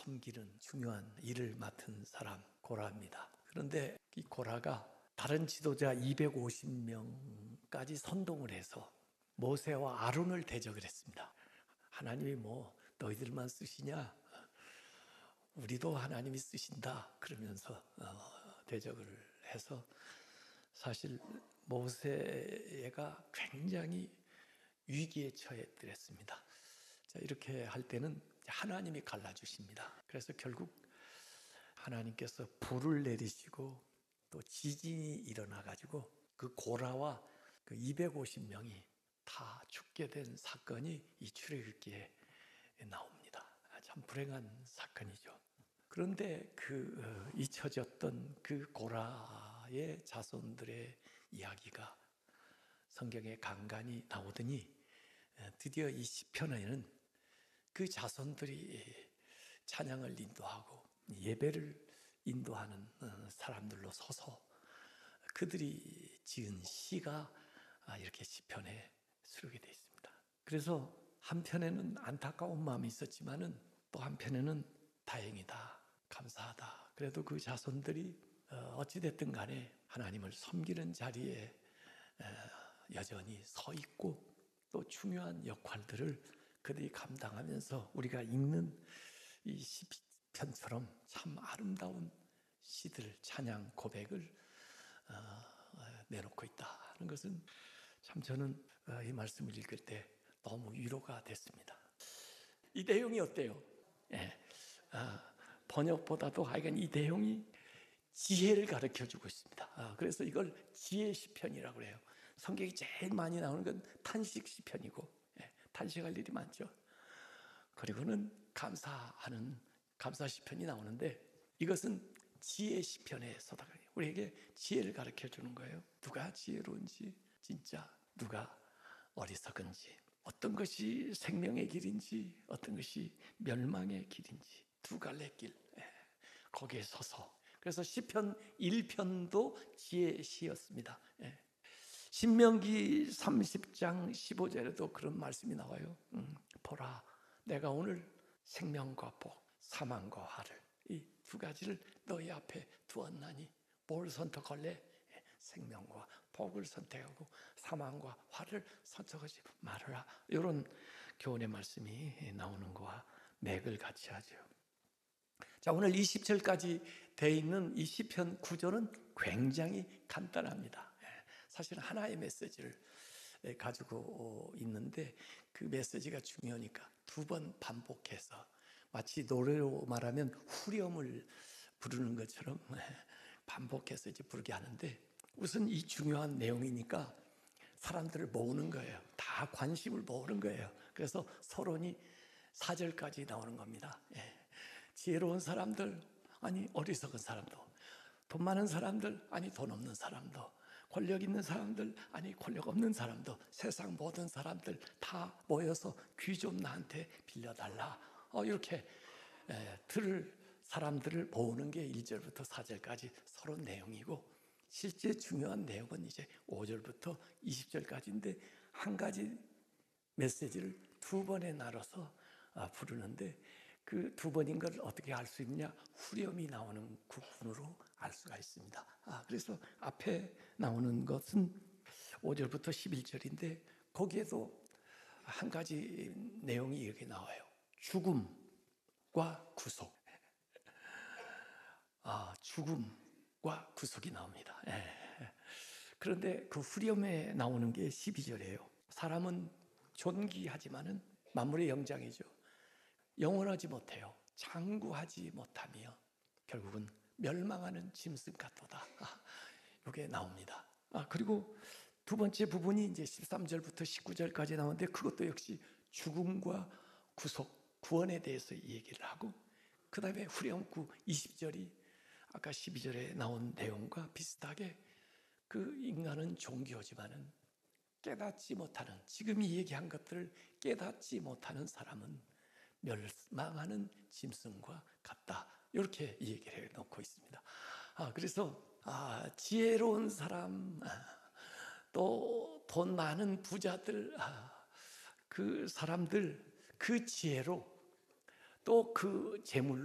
섬기는 중요한 일을 맡은 사람 고라입니다. 그런데 이 고라가 다른 지도자 250명까지 선동을 해서 모세와 아론을 대적을 했습니다. 하나님이 너희들만 쓰시냐? 우리도 하나님이 쓰신다. 그러면서 대적을 해서 사실 모세가 굉장히 위기에 처했더랬습니다. 자, 이렇게 할 때는 하나님이 갈라주십니다. 그래서 결국 하나님께서 불을 내리시고 또 지진이 일어나가지고 그 고라와 그 250명이 다 죽게 된 사건이 이 출애굽기에 나옵니다. 참 불행한 사건이죠. 그런데 잊혀졌던 그 고라의 자손들의 이야기가 성경에 간간히 나오더니 드디어 이 시편에는 그 자손들이 찬양을 인도하고 예배를 인도하는 사람들로 서서 그들이 지은 시가 이렇게 시편에 수록이 되어 있습니다. 그래서 한편에는 안타까운 마음이 있었지만은 또 한편에는 다행이다, 감사하다. 그래도 그 자손들이 어찌됐든 간에 하나님을 섬기는 자리에 여전히 서 있고 또 중요한 역할들을 그들이 감당하면서 우리가 읽는 이 시편처럼 참 아름다운 시들, 찬양, 고백을 내놓고 있다 하는 것은 참 저는 이 말씀을 읽을 때 너무 위로가 됐습니다. 이 내용이 어때요? 번역보다도 하여간 이 내용이 지혜를 가르쳐주고 있습니다. 그래서 이걸 지혜 시편이라고 해요. 성경이 제일 많이 나오는 건 탄식 시편이고 탄식할 일이 많죠. 그리고는 감사하는 감사 시편이 나오는데 이것은 지혜 시편에 서다가 우리에게 지혜를 가르쳐주는 거예요. 누가 지혜로운지, 진짜 누가 어리석은지, 어떤 것이 생명의 길인지, 어떤 것이 멸망의 길인지 두 갈래 길, 거기에 서서. 그래서 시편 1편도 지혜 시였습니다. 신명기 30장 15절에도 그런 말씀이 나와요. 보라, 내가 오늘 생명과 복, 사망과 화를 이 두 가지를 너희 앞에 두었나니 뭘 선택할래? 생명과 복을 선택하고 사망과 화를 선택하지 말아라. 이런 교훈의 말씀이 나오는 거와 맥을 같이 하죠. 자, 오늘 20절까지 되어 있는 이 시편 구절은 굉장히 간단합니다. 사실 하나의 메시지를 가지고 있는데 그 메시지가 중요하니까 두 번 반복해서 마치 노래로 말하면 후렴을 부르는 것처럼 반복해서 이제 부르게 하는데 우선 이 중요한 내용이니까 사람들을 모으는 거예요. 다 관심을 모으는 거예요. 그래서 서론이 4절까지 나오는 겁니다. 지혜로운 사람들, 아니 어리석은 사람도, 돈 많은 사람들, 아니 돈 없는 사람도, 권력 있는 사람들, 아니 권력 없는 사람도, 세상 모든 사람들 다 모여서 귀 좀 나한테 빌려달라. 이렇게 들을 사람들을 모으는 게 1절부터 4절까지 서론 내용이고 실제 중요한 내용은 이제 5절부터 20절까지인데 한 가지 메시지를 두 번에 나눠서 부르는데 그 두 번인 걸 어떻게 알 수 있냐? 후렴이 나오는 구분으로 알 수가 있습니다. 그래서 앞에 나오는 것은 5절부터 11절인데 거기에도 한 가지 내용이 이렇게 나와요. 죽음과 구속. 죽음과 구속이 나옵니다. 그런데 그 후렴에 나오는 게 12절이에요. 사람은 존귀하지만은 만물의 영장이죠. 영원하지 못해요. 장구하지 못하며 결국은 멸망하는 짐승 같도다. 이게 나옵니다. 그리고 두 번째 부분이 이제 13절부터 19절까지 나오는데 그것도 역시 죽음과 구속, 구원에 대해서 얘기를 하고 그 다음에 후렴구 20절이 아까 12절에 나온 내용과 비슷하게 그 인간은 존귀하지만은 깨닫지 못하는 지금 이 얘기한 것들을 깨닫지 못하는 사람은 멸망하는 짐승과 같다. 이렇게 얘기를 해놓고 있습니다. 그래서 지혜로운 사람, 또 돈 많은 부자들, 그 사람들 그 지혜로 또 그 재물로